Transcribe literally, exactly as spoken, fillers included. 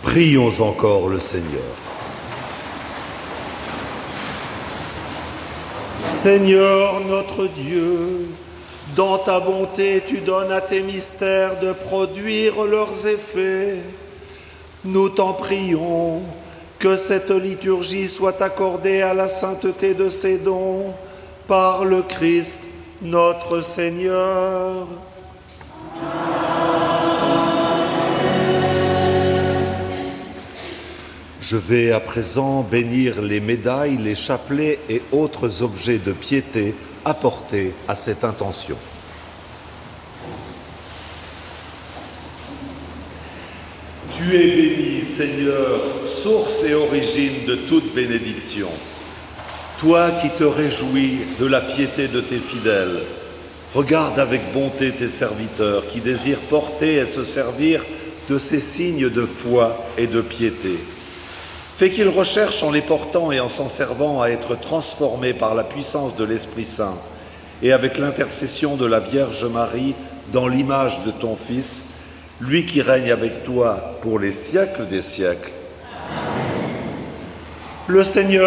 Prions encore le Seigneur. Seigneur notre Dieu, dans ta bonté, tu donnes à tes mystères de produire leurs effets. Nous t'en prions, que cette liturgie soit accordée à la sainteté de ses dons par le Christ notre Seigneur. Je vais à présent bénir les médailles, les chapelets et autres objets de piété apportés à cette intention. Tu es béni, Seigneur, source et origine de toute bénédiction. Toi qui te réjouis de la piété de tes fidèles, regarde avec bonté tes serviteurs qui désirent porter et se servir de ces signes de foi et de piété. Fais qu'ils recherchent en les portant et en s'en servant à être transformés par la puissance de l'Esprit Saint et avec l'intercession de la Vierge Marie dans l'image de ton Fils, lui qui règne avec toi pour les siècles des siècles. Le Seigneur